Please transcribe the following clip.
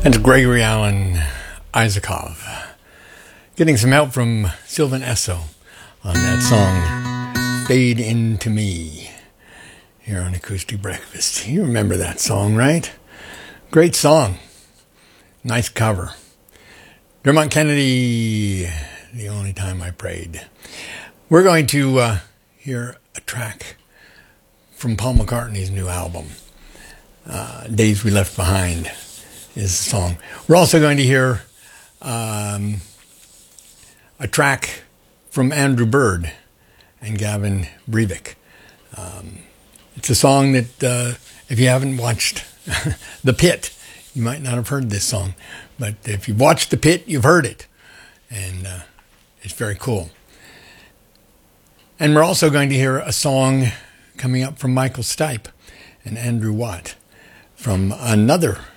And Gregory Alan Isakov. Getting some help from Sylvan Esso on that song, Fade Into Me, here on Acoustic Breakfast. You remember that song, right? Great song. Nice cover. Dermot Kennedy, The Only Time I Prayed. We're going to hear a track from Paul McCartney's new album, Days We Left Behind is the song. We're also going to hear a track from Andrew Bird and Gavin Breivik. It's a song that, if you haven't watched The Pit, you might not have heard this song. But if you've watched The Pit, you've heard it. And it's very cool. And we're also going to hear a song coming up from Michael Stipe and Andrew Watt from another